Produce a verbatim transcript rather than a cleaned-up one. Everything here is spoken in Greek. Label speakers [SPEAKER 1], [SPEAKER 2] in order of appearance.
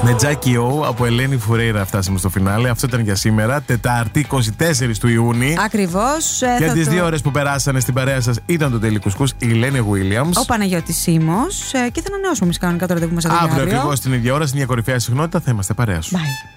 [SPEAKER 1] Με Τζάκι Ο από Ελένη Φουρέιρα φτάσαμε στο φινάλε. Αυτό ήταν για σήμερα. Τετάρτη, είκοσι τέσσερις του Ιούνιου.
[SPEAKER 2] Ακριβώς.
[SPEAKER 1] Για τις
[SPEAKER 2] το...
[SPEAKER 1] δύο ώρες που περάσανε στην παρέα σας ήταν το Daily Κουσκούς η Ελένη Williams.
[SPEAKER 2] Ο Παναγιώτης Σίμος. Και θα ανανεώσουμε εμείς κανονικά το ραντεβού μας αύριο.
[SPEAKER 1] Αύριο ακριβώς την ίδια ώρα, στην ίδια κορυφαία συχνότητα θα είμαστε παρέα σου.
[SPEAKER 2] Bye.